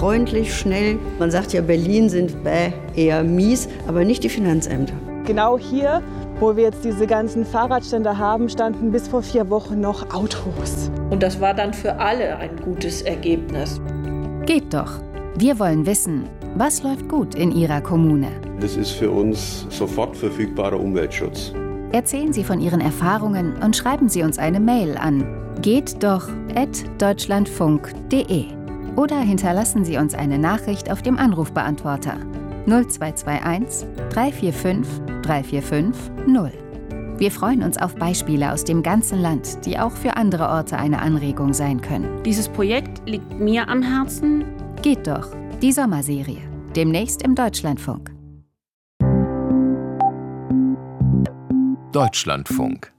freundlich, schnell. Man sagt ja, Berlin sind eher mies, aber nicht die Finanzämter. Genau hier, wo wir jetzt diese ganzen Fahrradständer haben, standen bis vor 4 Wochen noch Autos. Und das war dann für alle ein gutes Ergebnis. Geht doch. Wir wollen wissen, was läuft gut in Ihrer Kommune? Das ist für uns sofort verfügbarer Umweltschutz. Erzählen Sie von Ihren Erfahrungen und schreiben Sie uns eine Mail an gehtdoch@deutschlandfunk.de oder hinterlassen Sie uns eine Nachricht auf dem Anrufbeantworter 0221 345 345 0. Wir freuen uns auf Beispiele aus dem ganzen Land, die auch für andere Orte eine Anregung sein können. Dieses Projekt liegt mir am Herzen. Geht doch, die Sommerserie. Demnächst im Deutschlandfunk. Deutschlandfunk.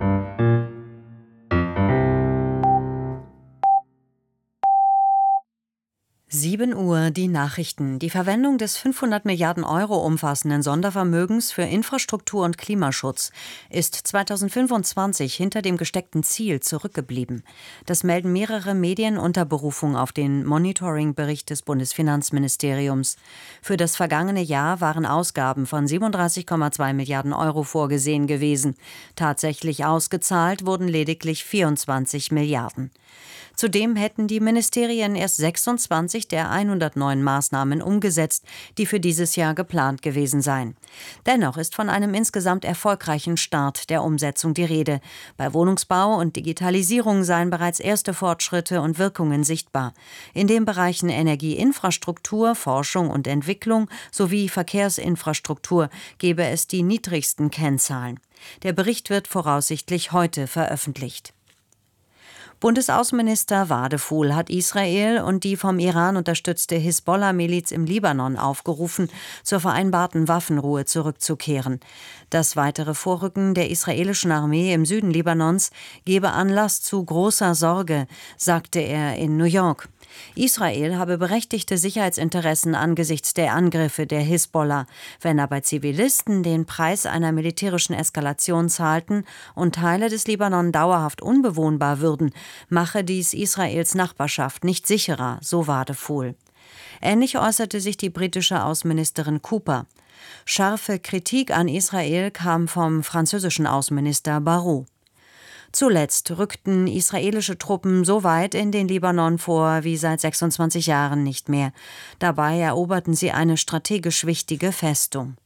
7 Uhr, die Nachrichten. Die Verwendung des 500 Milliarden Euro umfassenden Sondervermögens für Infrastruktur und Klimaschutz ist 2025 hinter dem gesteckten Ziel zurückgeblieben. Das melden mehrere Medien unter Berufung auf den Monitoring-Bericht des Bundesfinanzministeriums. Für das vergangene Jahr waren Ausgaben von 37,2 Milliarden Euro vorgesehen gewesen. Tatsächlich ausgezahlt wurden lediglich 24 Milliarden. Zudem hätten die Ministerien erst 26 der 109 Maßnahmen umgesetzt, die für dieses Jahr geplant gewesen seien. Dennoch ist von einem insgesamt erfolgreichen Start der Umsetzung die Rede. Bei Wohnungsbau und Digitalisierung seien bereits erste Fortschritte und Wirkungen sichtbar. In den Bereichen Energieinfrastruktur, Forschung und Entwicklung sowie Verkehrsinfrastruktur gebe es die niedrigsten Kennzahlen. Der Bericht wird voraussichtlich heute veröffentlicht. Bundesaußenminister Wadefuhl hat Israel und die vom Iran unterstützte Hisbollah-Miliz im Libanon aufgerufen, zur vereinbarten Waffenruhe zurückzukehren. Das weitere Vorrücken der israelischen Armee im Süden Libanons gebe Anlass zu großer Sorge, sagte er in New York. Israel habe berechtigte Sicherheitsinteressen angesichts der Angriffe der Hisbollah. Wenn aber Zivilisten den Preis einer militärischen Eskalation zahlten und Teile des Libanon dauerhaft unbewohnbar würden, mache dies Israels Nachbarschaft nicht sicherer, so Wadefuhl. Ähnlich äußerte sich die britische Außenministerin Cooper. Scharfe Kritik an Israel kam vom französischen Außenminister Barrot. Zuletzt rückten israelische Truppen so weit in den Libanon vor wie seit 26 Jahren nicht mehr. Dabei eroberten sie eine strategisch wichtige Festung.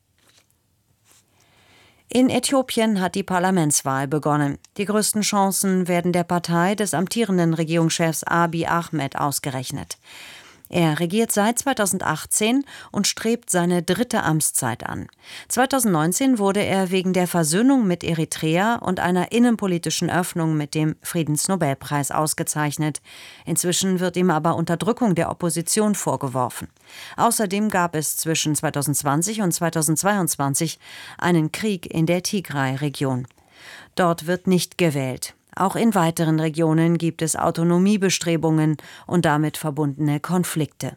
In Äthiopien hat die Parlamentswahl begonnen. Die größten Chancen werden der Partei des amtierenden Regierungschefs Abiy Ahmed ausgerechnet. Er regiert seit 2018 und strebt seine 3. Amtszeit an. 2019 wurde er wegen der Versöhnung mit Eritrea und einer innenpolitischen Öffnung mit dem Friedensnobelpreis ausgezeichnet. Inzwischen wird ihm aber Unterdrückung der Opposition vorgeworfen. Außerdem gab es zwischen 2020 und 2022 einen Krieg in der Tigray-Region. Dort wird nicht gewählt. Auch in weiteren Regionen gibt es Autonomiebestrebungen und damit verbundene Konflikte.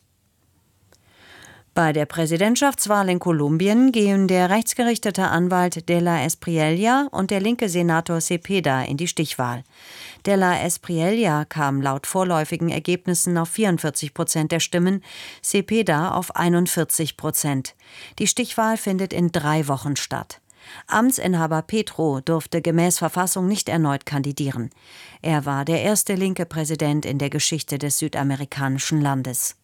Bei der Präsidentschaftswahl in Kolumbien gehen der rechtsgerichtete Anwalt De la Espriella und der linke Senator Cepeda in die Stichwahl. De la Espriella kam laut vorläufigen Ergebnissen auf 44% der Stimmen, Cepeda auf 41%. Die Stichwahl findet in 3 Wochen statt. Amtsinhaber Petro durfte gemäß Verfassung nicht erneut kandidieren. Er war der erste linke Präsident in der Geschichte des südamerikanischen Landes.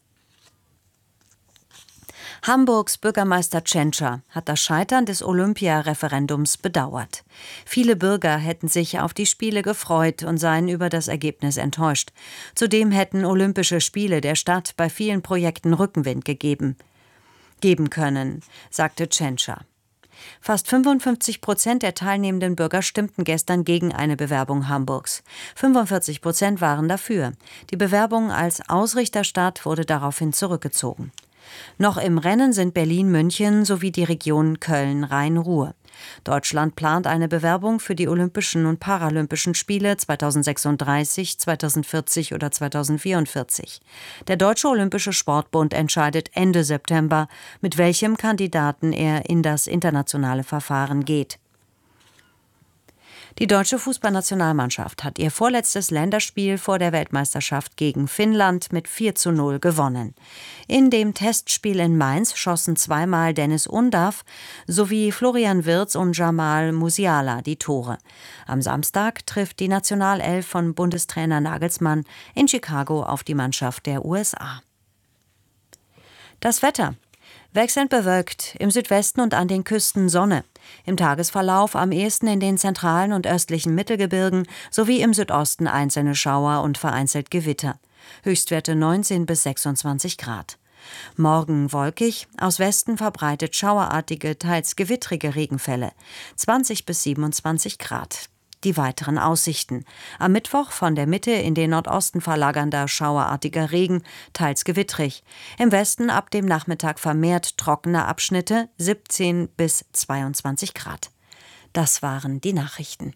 Hamburgs Bürgermeister Tschentscher hat das Scheitern des Olympia-Referendums bedauert. Viele Bürger hätten sich auf die Spiele gefreut und seien über das Ergebnis enttäuscht. Zudem hätten Olympische Spiele der Stadt bei vielen Projekten Rückenwind geben können, sagte Tschentscher. Fast 55% der teilnehmenden Bürger stimmten gestern gegen eine Bewerbung Hamburgs. 45% waren dafür. Die Bewerbung als Ausrichterstadt wurde daraufhin zurückgezogen. Noch im Rennen sind Berlin, München sowie die Region Köln-Rhein-Ruhr. Deutschland plant eine Bewerbung für die Olympischen und Paralympischen Spiele 2036, 2040 oder 2044. Der Deutsche Olympische Sportbund entscheidet Ende September, mit welchem Kandidaten er in das internationale Verfahren geht. Die deutsche Fußballnationalmannschaft hat ihr vorletztes Länderspiel vor der Weltmeisterschaft gegen Finnland mit 4:0 gewonnen. In dem Testspiel in Mainz schossen zweimal Dennis Undav sowie Florian Wirtz und Jamal Musiala die Tore. Am Samstag trifft die Nationalelf von Bundestrainer Nagelsmann in Chicago auf die Mannschaft der USA. Das Wetter. Wechselnd bewölkt, im Südwesten und an den Küsten Sonne. Im Tagesverlauf am ehesten in den zentralen und östlichen Mittelgebirgen sowie im Südosten einzelne Schauer und vereinzelt Gewitter. Höchstwerte 19 bis 26 Grad. Morgen wolkig, aus Westen verbreitet schauerartige, teils gewittrige Regenfälle. 20 bis 27 Grad. Die weiteren Aussichten. Am Mittwoch von der Mitte in den Nordosten verlagernder schauerartiger Regen, teils gewittrig. Im Westen ab dem Nachmittag vermehrt trockene Abschnitte, 17 bis 22 Grad. Das waren die Nachrichten.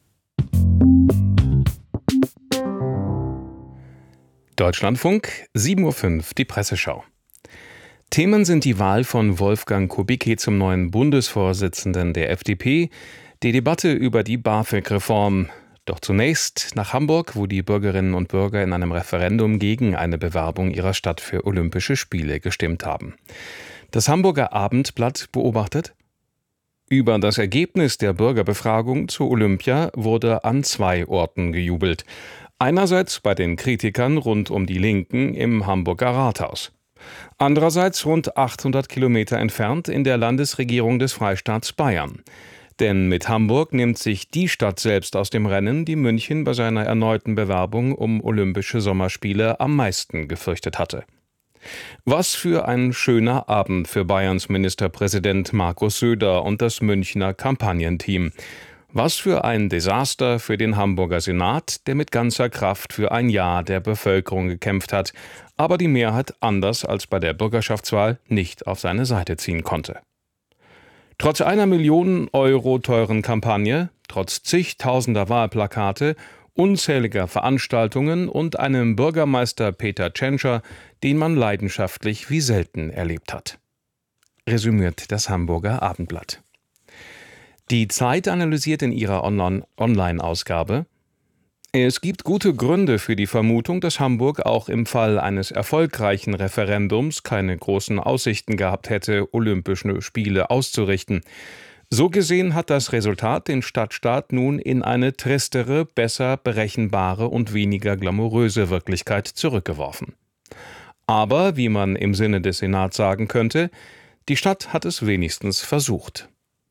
Deutschlandfunk, 7:05 Uhr, die Presseschau. Themen sind die Wahl von Wolfgang Kubicki zum neuen Bundesvorsitzenden der FDP, die Debatte über die BAföG-Reform. Doch zunächst nach Hamburg, wo die Bürgerinnen und Bürger in einem Referendum gegen eine Bewerbung ihrer Stadt für Olympische Spiele gestimmt haben. Das Hamburger Abendblatt beobachtet: Über das Ergebnis der Bürgerbefragung zu Olympia wurde an 2 Orten gejubelt. Einerseits bei den Kritikern rund um die Linken im Hamburger Rathaus. Andererseits rund 800 Kilometer entfernt in der Landesregierung des Freistaats Bayern. Denn mit Hamburg nimmt sich die Stadt selbst aus dem Rennen, die München bei seiner erneuten Bewerbung um Olympische Sommerspiele am meisten gefürchtet hatte. Was für ein schöner Abend für Bayerns Ministerpräsident Markus Söder und das Münchner Kampagnenteam. Was für ein Desaster für den Hamburger Senat, der mit ganzer Kraft für ein Ja der Bevölkerung gekämpft hat, aber die Mehrheit anders als bei der Bürgerschaftswahl nicht auf seine Seite ziehen konnte. Trotz einer Million Euro teuren Kampagne, trotz zigtausender Wahlplakate, unzähliger Veranstaltungen und einem Bürgermeister Peter Tschentscher, den man leidenschaftlich wie selten erlebt hat. Resümiert das Hamburger Abendblatt. Die Zeit analysiert in ihrer Online-Ausgabe: Es gibt gute Gründe für die Vermutung, dass Hamburg auch im Fall eines erfolgreichen Referendums keine großen Aussichten gehabt hätte, Olympische Spiele auszurichten. So gesehen hat das Resultat den Stadtstaat nun in eine tristere, besser berechenbare und weniger glamouröse Wirklichkeit zurückgeworfen. Aber, wie man im Sinne des Senats sagen könnte, die Stadt hat es wenigstens versucht.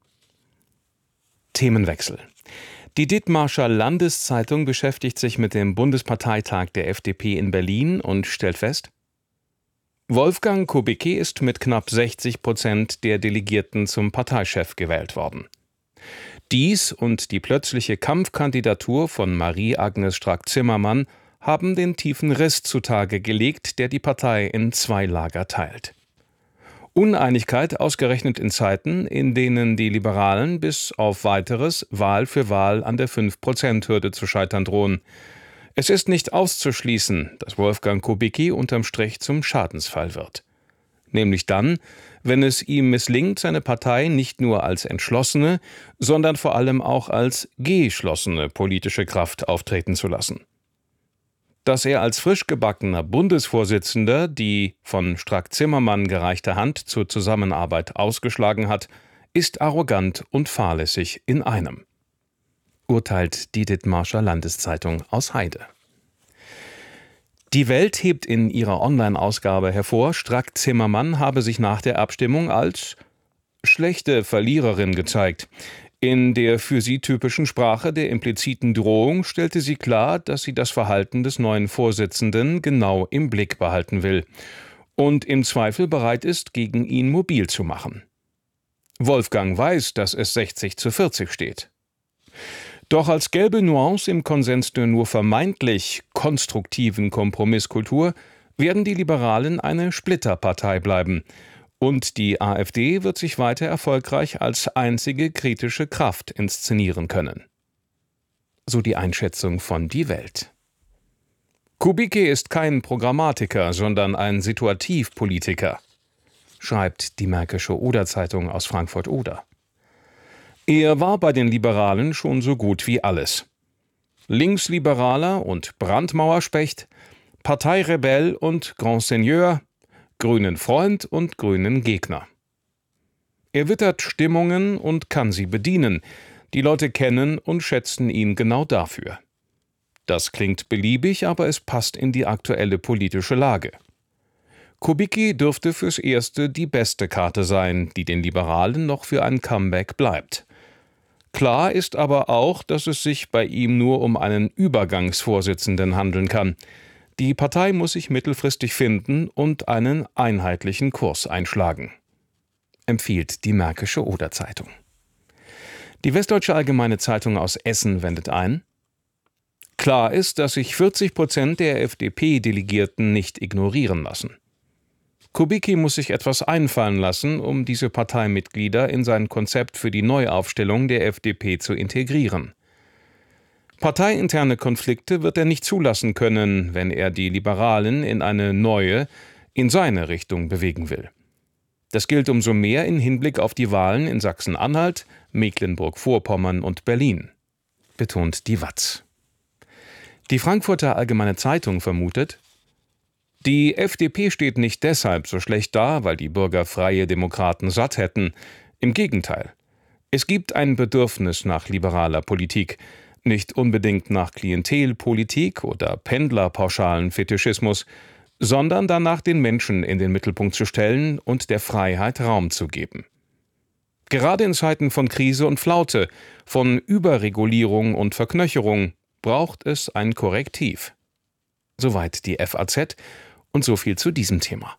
Themenwechsel. Die Dithmarscher Landeszeitung beschäftigt sich mit dem Bundesparteitag der FDP in Berlin und stellt fest: Wolfgang Kubicki ist mit knapp 60% der Delegierten zum Parteichef gewählt worden. Dies und die plötzliche Kampfkandidatur von Marie-Agnes Strack-Zimmermann haben den tiefen Riss zutage gelegt, der die Partei in 2 Lager teilt. Uneinigkeit ausgerechnet in Zeiten, in denen die Liberalen bis auf Weiteres Wahl für Wahl an der 5%-Hürde zu scheitern drohen. Es ist nicht auszuschließen, dass Wolfgang Kubicki unterm Strich zum Schadensfall wird. Nämlich dann, wenn es ihm misslingt, seine Partei nicht nur als entschlossene, sondern vor allem auch als geschlossene politische Kraft auftreten zu lassen. Dass er als frisch gebackener Bundesvorsitzender die von Strack-Zimmermann gereichte Hand zur Zusammenarbeit ausgeschlagen hat, ist arrogant und fahrlässig in einem. Urteilt die Dithmarscher Landeszeitung aus Heide. Die Welt hebt in ihrer Online-Ausgabe hervor, Strack-Zimmermann habe sich nach der Abstimmung als schlechte Verliererin gezeigt. In der für sie typischen Sprache der impliziten Drohung stellte sie klar, dass sie das Verhalten des neuen Vorsitzenden genau im Blick behalten will und im Zweifel bereit ist, gegen ihn mobil zu machen. Wolfgang weiß, dass es 60:40 steht. Doch als gelbe Nuance im Konsens der nur vermeintlich konstruktiven Kompromisskultur werden die Liberalen eine Splitterpartei bleiben. Und die AfD wird sich weiter erfolgreich als einzige kritische Kraft inszenieren können. So die Einschätzung von Die Welt. Kubicki ist kein Programmatiker, sondern ein Situativpolitiker, schreibt die Märkische Oder-Zeitung aus Frankfurt-Oder. Er war bei den Liberalen schon so gut wie alles. Linksliberaler und Brandmauerspecht, Parteirebell und Grand Seigneur, Grünen Freund und Grünen Gegner. Er wittert Stimmungen und kann sie bedienen. Die Leute kennen und schätzen ihn genau dafür. Das klingt beliebig, aber es passt in die aktuelle politische Lage. Kubicki dürfte fürs Erste die beste Karte sein, die den Liberalen noch für ein Comeback bleibt. Klar ist aber auch, dass es sich bei ihm nur um einen Übergangsvorsitzenden handeln kann. Die Partei muss sich mittelfristig finden und einen einheitlichen Kurs einschlagen, empfiehlt die Märkische Oder-Zeitung. Die Westdeutsche Allgemeine Zeitung aus Essen wendet ein: Klar ist, dass sich 40% der FDP-Delegierten nicht ignorieren lassen. Kubicki muss sich etwas einfallen lassen, um diese Parteimitglieder in sein Konzept für die Neuaufstellung der FDP zu integrieren. Parteiinterne Konflikte wird er nicht zulassen können, wenn er die Liberalen in eine neue, in seine Richtung bewegen will. Das gilt umso mehr im Hinblick auf die Wahlen in Sachsen-Anhalt, Mecklenburg-Vorpommern und Berlin, betont die WAZ. Die Frankfurter Allgemeine Zeitung vermutet: Die FDP steht nicht deshalb so schlecht da, weil die Bürger Freie Demokraten satt hätten. Im Gegenteil. Es gibt ein Bedürfnis nach liberaler Politik, nicht unbedingt nach Klientelpolitik oder Pendlerpauschalen-Fetischismus, sondern danach, den Menschen in den Mittelpunkt zu stellen und der Freiheit Raum zu geben. Gerade in Zeiten von Krise und Flaute, von Überregulierung und Verknöcherung braucht es ein Korrektiv. Soweit die FAZ und so viel zu diesem Thema.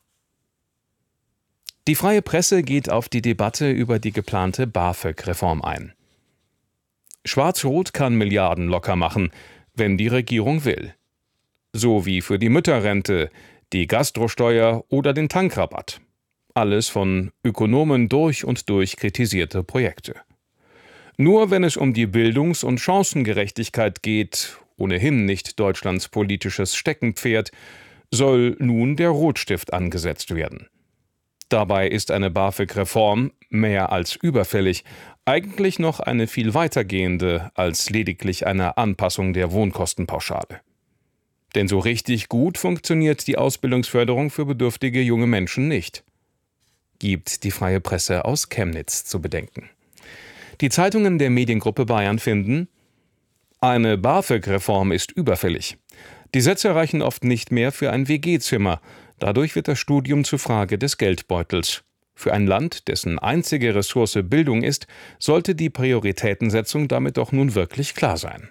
Die Freie Presse geht auf die Debatte über die geplante BAföG-Reform ein. Schwarz-Rot kann Milliarden locker machen, wenn die Regierung will. So wie für die Mütterrente, die Gastrosteuer oder den Tankrabatt. Alles von Ökonomen durch und durch kritisierte Projekte. Nur wenn es um die Bildungs- und Chancengerechtigkeit geht, ohnehin nicht Deutschlands politisches Steckenpferd, soll nun der Rotstift angesetzt werden. Dabei ist eine BAföG-Reform mehr als überfällig, eigentlich noch eine viel weitergehende als lediglich eine Anpassung der Wohnkostenpauschale. Denn so richtig gut funktioniert die Ausbildungsförderung für bedürftige junge Menschen nicht, gibt die Freie Presse aus Chemnitz zu bedenken. Die Zeitungen der Mediengruppe Bayern finden: Eine BAföG-Reform ist überfällig. Die Sätze reichen oft nicht mehr für ein WG-Zimmer. Dadurch wird das Studium zur Frage des Geldbeutels. Für ein Land, dessen einzige Ressource Bildung ist, sollte die Prioritätensetzung damit doch nun wirklich klar sein.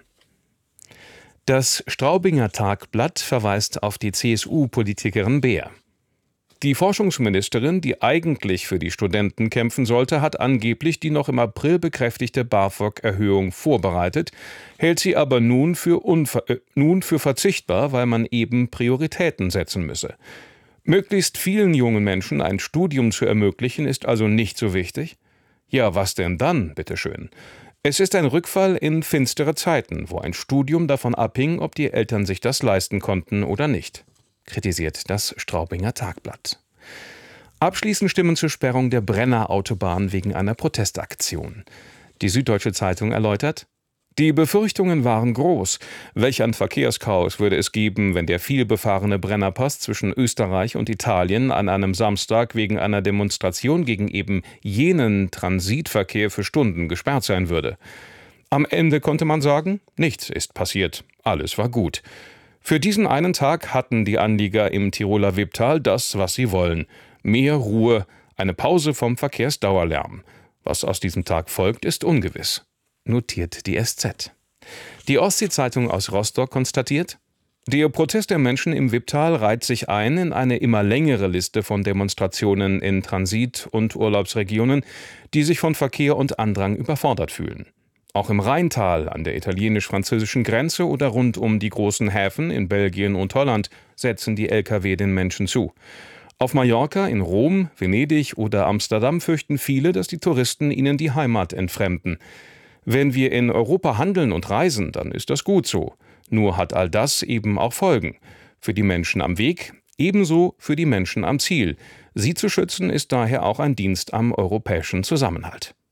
Das Straubinger Tagblatt verweist auf die CSU-Politikerin Beer. Die Forschungsministerin, die eigentlich für die Studenten kämpfen sollte, hat angeblich die noch im April bekräftigte BAföG-Erhöhung vorbereitet, hält sie aber nun für verzichtbar, weil man eben Prioritäten setzen müsse. Möglichst vielen jungen Menschen ein Studium zu ermöglichen, ist also nicht so wichtig? Ja, was denn dann, bitteschön? Es ist ein Rückfall in finstere Zeiten, wo ein Studium davon abhing, ob die Eltern sich das leisten konnten oder nicht, kritisiert das Straubinger Tagblatt. Abschließend Stimmen zur Sperrung der Brenner-Autobahn wegen einer Protestaktion. Die Süddeutsche Zeitung erläutert: Die Befürchtungen waren groß. Welch ein Verkehrschaos würde es geben, wenn der vielbefahrene Brennerpass zwischen Österreich und Italien an einem Samstag wegen einer Demonstration gegen eben jenen Transitverkehr für Stunden gesperrt sein würde. Am Ende konnte man sagen, nichts ist passiert, alles war gut. Für diesen einen Tag hatten die Anlieger im Tiroler Wipptal das, was sie wollen. Mehr Ruhe, eine Pause vom Verkehrsdauerlärm. Was aus diesem Tag folgt, ist ungewiss, notiert die SZ. Die Ostsee-Zeitung aus Rostock konstatiert: Der Protest der Menschen im Wipptal reiht sich ein in eine immer längere Liste von Demonstrationen in Transit- und Urlaubsregionen, die sich von Verkehr und Andrang überfordert fühlen. Auch im Rheintal, an der italienisch-französischen Grenze oder rund um die großen Häfen in Belgien und Holland setzen die Lkw den Menschen zu. Auf Mallorca, in Rom, Venedig oder Amsterdam fürchten viele, dass die Touristen ihnen die Heimat entfremden. Wenn wir in Europa handeln und reisen, dann ist das gut so. Nur hat all das eben auch Folgen. Für die Menschen am Weg, ebenso für die Menschen am Ziel. Sie zu schützen ist daher auch ein Dienst am europäischen Zusammenhalt.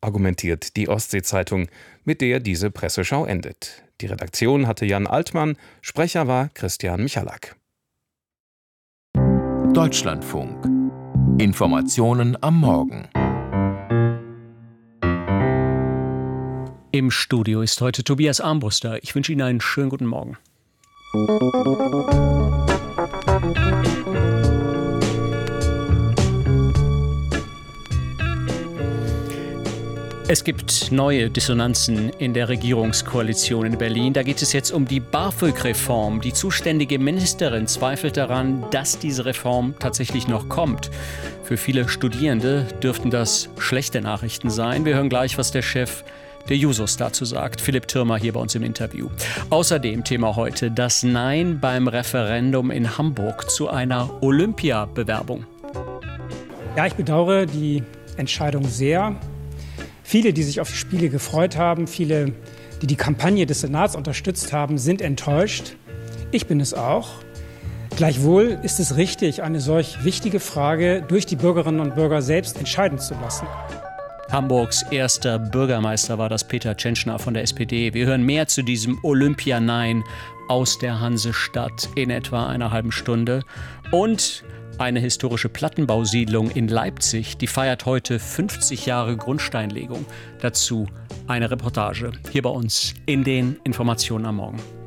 argumentiert die Ostsee-Zeitung, mit der diese Presseschau endet. Die Redaktion hatte Jan Altmann, Sprecher war Christian Michalak. Deutschlandfunk. Informationen am Morgen. Im Studio ist heute Tobias Armbruster. Ich wünsche Ihnen einen schönen guten Morgen. Es gibt neue Dissonanzen in der Regierungskoalition in Berlin. Da geht es jetzt um die BAföG-Reform. Die zuständige Ministerin zweifelt daran, dass diese Reform tatsächlich noch kommt. Für viele Studierende dürften das schlechte Nachrichten sein. Wir hören gleich, was der Chef der Jusos dazu sagt. Philipp Thürmer hier bei uns im Interview. Außerdem Thema heute: das Nein beim Referendum in Hamburg zu einer Olympiabewerbung. Ja, ich bedauere die Entscheidung sehr. Viele, die sich auf die Spiele gefreut haben, viele, die die Kampagne des Senats unterstützt haben, sind enttäuscht. Ich bin es auch. Gleichwohl ist es richtig, eine solch wichtige Frage durch die Bürgerinnen und Bürger selbst entscheiden zu lassen. Hamburgs erster Bürgermeister war das Peter Tschentschner von der SPD. Wir hören mehr zu diesem Olympia-Nein aus der Hansestadt in etwa einer halben Stunde. Und eine historische Plattenbausiedlung in Leipzig, die feiert heute 50 Jahre Grundsteinlegung. Dazu eine Reportage hier bei uns in den Informationen am Morgen.